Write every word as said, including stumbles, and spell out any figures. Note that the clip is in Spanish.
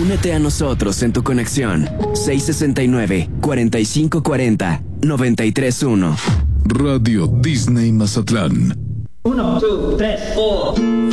Únete a nosotros en tu conexión. seis sesenta y nueve, cuarenta y cinco cuarenta, noventa y tres uno. Radio Disney Mazatlán. Uno, dos, tres, cuatro.